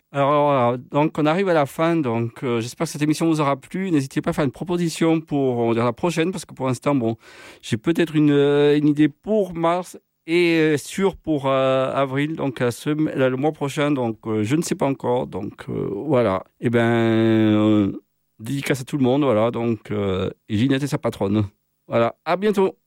Alors, voilà, donc on arrive à la fin, donc j'espère que cette émission vous aura plu. N'hésitez pas à faire une proposition pour on va dire, la prochaine, parce que pour l'instant, bon, j'ai peut-être une idée pour mars et sûr pour avril, donc le mois prochain, donc je ne sais pas encore. Donc voilà, et ben dédicace à tout le monde, voilà, donc et Ginette et sa patronne. Voilà, à bientôt.